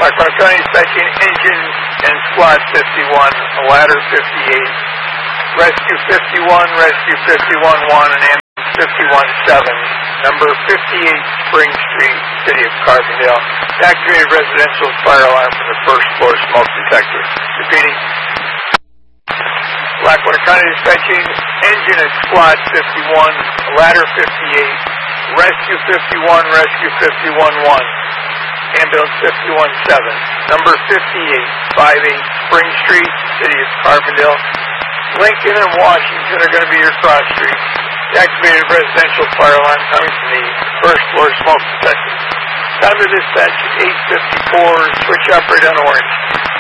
Lackawanna County Dispatching Engine and Squad 51, Ladder 58, Rescue 51, Rescue 51-1, and Ambulance 51-7, number 58 Spring Street, City of Carbondale. Activated residential fire alarm from the first floor smoke detector. Repeating. Lackawanna County Dispatching Engine and Squad 51, Ladder 58, Rescue 51, Rescue 51-1, Ambulance 51-7, number 58, 58 Spring Street, City of Carbondale. Lincoln and Washington are going to be your cross streets. Activated residential fire alarm coming from the first floor smoke detector. Time to dispatch 854, switch operator on orange.